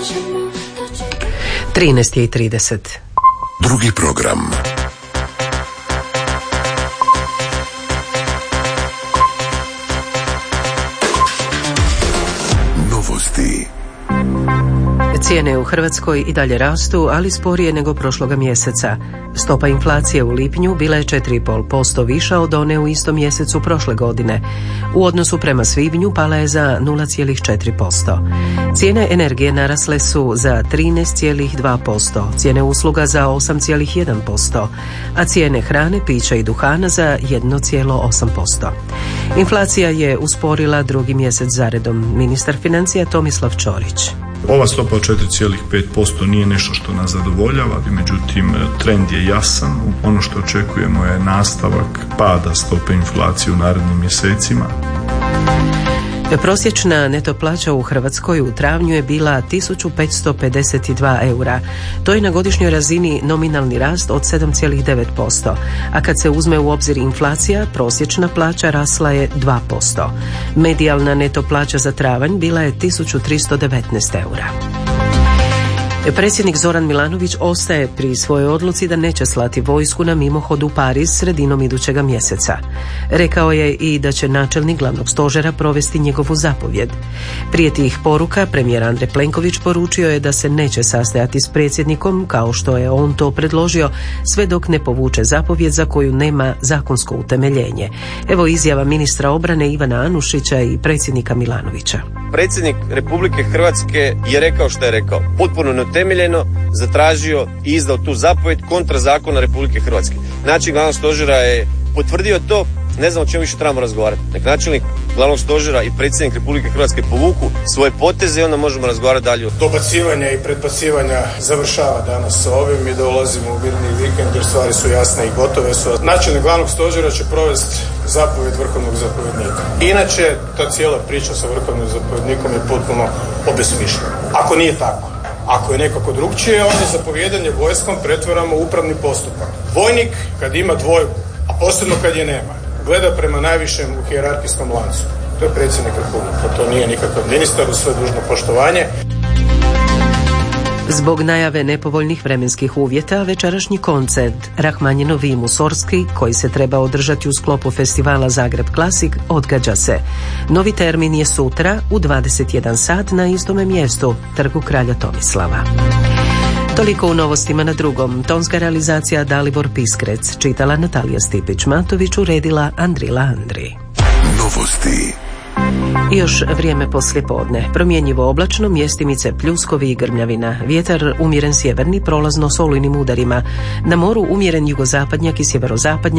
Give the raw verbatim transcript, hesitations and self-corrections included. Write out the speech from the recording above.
trinaest je i trideset. Drugi program. Novosti. Cijene u Hrvatskoj i dalje rastu, ali sporije nego prošloga mjeseca. Stopa inflacije u lipnju bila je četiri zarez pet posto viša od one u istom mjesecu prošle godine. U odnosu prema svibnju pala je za nula zarez četiri posto. Cijene energije narasle su za trinaest zarez dva posto, cijene usluga za osam zarez jedan posto, a cijene hrane, pića i duhana za jedan zarez osam posto. Inflacija je usporila drugi mjesec zaredom. Ministar financija Tomislav Ćorić. Ova stopa od četiri zarez pet posto nije nešto što nas zadovoljava, međutim trend je jasan. Ono što očekujemo je nastavak pada stope inflacije u narednim mjesecima. Prosječna neto plaća u Hrvatskoj u travnju je bila tisuću petsto pedeset dva eura. To je na godišnjoj razini nominalni rast od sedam zarez devet posto, a kad se uzme u obzir inflacija, prosječna plaća rasla je dva posto. Medijalna neto plaća za travanj bila je tisuću tristo devetnaest eura. Predsjednik Zoran Milanović ostaje pri svojoj odluci da neće slati vojsku na mimohod u Pariz sredinom idućega mjeseca. Rekao je i da će načelnik glavnog stožera provesti njegovu zapovjed. Prije tih poruka premijer Andrej Plenković poručio je da se neće sastajati s predsjednikom kao što je on to predložio, sve dok ne povuče zapovjed za koju nema zakonsko utemeljenje. Evo izjava ministra obrane Ivana Anušića i predsjednika Milanovića. Predsjednik Republike Hrvatske je rekao što je rekao. Potpuno neutemeljeno zatražio i izdao tu zapovjed kontra zakona Republike Hrvatske. Načelnik glavnog stožera je potvrdio to, ne znam o čemu više trebamo razgovarati. Nek načelnik glavnog stožera i predsjednik Republike Hrvatske povuku svoje poteze i onda možemo razgovarati dalje. Dobacivanja i predbacivanja završava danas sa ovim i dolazimo u mirni vikend jer stvari su jasne i gotove su. Načelnik glavnog stožera će provesti zapovjed vrhovnog zapovjednika. Inače, ta cijela priča sa vrhovnim zapovjednikom je potpuno obesmišljena. Ako nije tako, ako je nekako drugčije, onda zapovjedanje vojskom pretvaramo u upravni postupak. Vojnik, kad ima dvojbu, a posebno kad je nema, gleda prema najvišem u hijerarhijskom lancu. To je predsjednik Republike, to nije nikakav ministar, uz sve dužno poštovanje. Zbog najave nepovoljnih vremenskih uvjeta, večerašnji koncert Rahmanjinov i Musorski, koji se treba održati u sklopu festivala Zagreb Classic, odgađa se. Novi termin je sutra u dvadeset jedan sat na istome mjestu, Trgu kralja Tomislava. Toliko u novostima na drugom. Tonska realizacija Dalibor Piskrec, čitala Natalija Stipić-Matović, uredila Andrila Andri. Novosti. I još vrijeme poslijepodne. Promjenjivo oblačno, mjestimice pljuskovi i grmljavina. Vjetar umjeren sjeverni, prolazno s olujnim udarima. Na moru umjeren jugozapadnjak i sjeverozapadnjak.